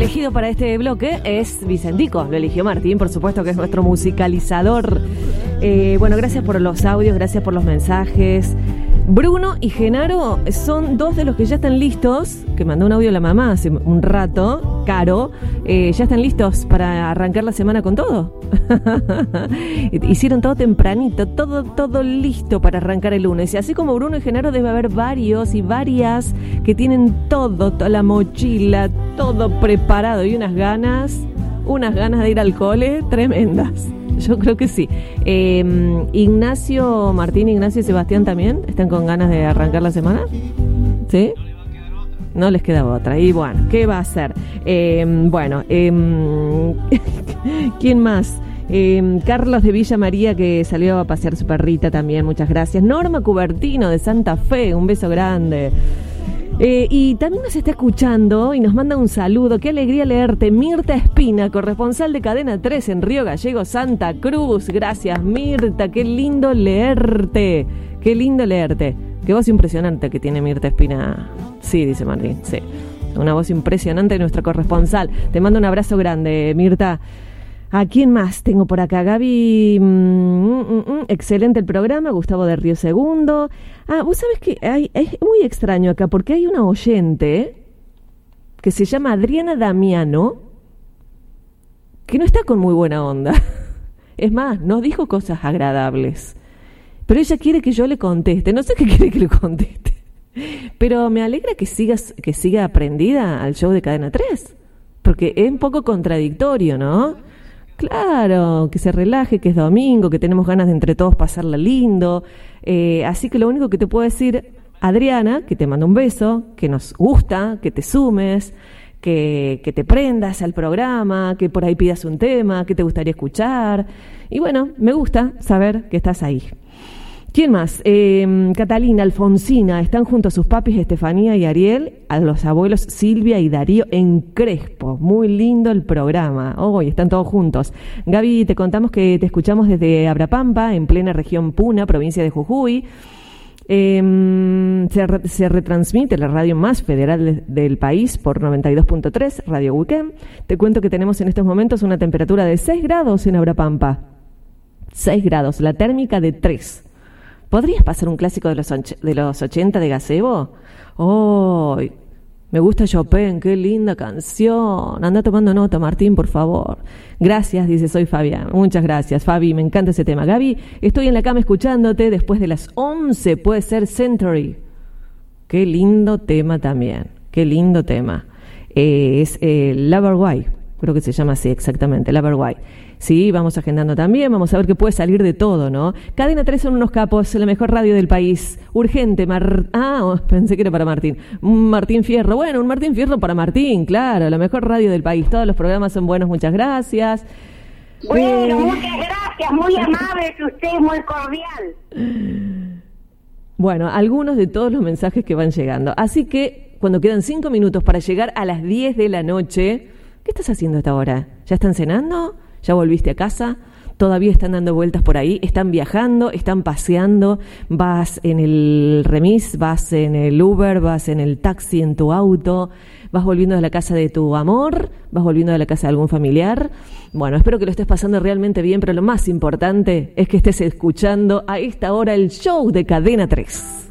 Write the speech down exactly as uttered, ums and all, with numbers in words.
elegido para este bloque es Vicentico. Lo eligió Martín, por supuesto, que es nuestro musicalizador. Eh, bueno, gracias por los audios, gracias por los mensajes. Bruno y Genaro son dos de los que ya están listos, que mandó un audio a la mamá hace un rato, Caro, eh, ya están listos para arrancar la semana con todo. Hicieron todo tempranito, todo, todo listo para arrancar el lunes. Y así como Bruno y Genaro, debe haber varios y varias que tienen todo, toda la mochila, todo preparado y unas ganas, unas ganas de ir al cole tremendas. Yo creo que sí. Eh, Ignacio, Martín, Ignacio y Sebastián también están con ganas de arrancar la semana. ¿Sí? No les queda otra. Y bueno, ¿qué va a hacer? Eh, bueno, eh, ¿quién más? Eh, Carlos de Villa María, que salió a pasear su perrita también, muchas gracias. Norma Cubertino de Santa Fe, un beso grande. Eh, y también nos está escuchando y nos manda un saludo. Qué alegría leerte. Mirta Espina, corresponsal de Cadena tres en Río Gallego, Santa Cruz. Gracias, Mirta. Qué lindo leerte. Qué lindo leerte. Qué voz impresionante que tiene Mirta Espina. Sí, dice Martín, sí. Una voz impresionante de nuestra corresponsal. Te mando un abrazo grande, Mirta. ¿A quién más tengo por acá? Gaby, mm, mm, mm, excelente el programa. Gustavo de Río Segundo. Ah, vos sabés que hay, es muy extraño acá porque hay una oyente que se llama Adriana Damiano que no está con muy buena onda. Es más, nos dijo cosas agradables. Pero ella quiere que yo le conteste. No sé qué quiere que le conteste. Pero me alegra que sigas, que siga prendida al show de Cadena tres. Porque es un poco contradictorio, ¿no? Claro, que se relaje, que es domingo, que tenemos ganas de entre todos pasarla lindo. Eh, así que lo único que te puedo decir, Adriana, que te mando un beso, que nos gusta, que te sumes, que, que te prendas al programa, que por ahí pidas un tema, que te gustaría escuchar. Y bueno, me gusta saber que estás ahí. ¿Quién más? Eh, Catalina, Alfonsina, están junto a sus papis Estefanía y Ariel, a los abuelos Silvia y Darío en Crespo. Muy lindo el programa. Hoy oh, están todos juntos. Gaby, te contamos que te escuchamos desde Abrapampa, en plena región Puna, provincia de Jujuy. Eh, se, re, se retransmite la radio más federal de, del país por noventa y dos punto tres, Radio Weekend. Te cuento que tenemos en estos momentos una temperatura de seis grados en Abrapampa. seis grados, la térmica de tres. ¿Podrías pasar un clásico de los, de los ochenta de Gazebo? ¡Oh! Me gusta Chopin, qué linda canción. Anda tomando nota, Martín, por favor. Gracias, dice, soy Fabián. Muchas gracias, Fabi, me encanta ese tema. Gaby, estoy en la cama escuchándote después de las once, puede ser Century. Qué lindo tema también, qué lindo tema. Eh, es eh, Lover Why, creo que se llama así exactamente, Lover Why. Sí, vamos agendando también, vamos a ver qué puede salir de todo, ¿no? Cadena tres son unos capos, la mejor radio del país. Urgente, Mar... Ah, oh, pensé que era para Martín. Martín Fierro, bueno, un Martín Fierro para Martín, claro, la mejor radio del país. Todos los programas son buenos, muchas gracias. Bueno, eh... muchas gracias, muy amable usted, muy cordial. Bueno, algunos de todos los mensajes que van llegando. Así que, cuando quedan cinco minutos para llegar a las diez de la noche, ¿qué estás haciendo hasta ahora? ¿Ya están cenando? ¿Ya volviste a casa? ¿Todavía están dando vueltas por ahí? ¿Están viajando? ¿Están paseando? ¿Vas en el remis? ¿Vas en el Uber? ¿Vas en el taxi, en tu auto? ¿Vas volviendo de la casa de tu amor? ¿Vas volviendo de la casa de algún familiar? Bueno, espero que lo estés pasando realmente bien, pero lo más importante es que estés escuchando a esta hora el show de Cadena tres.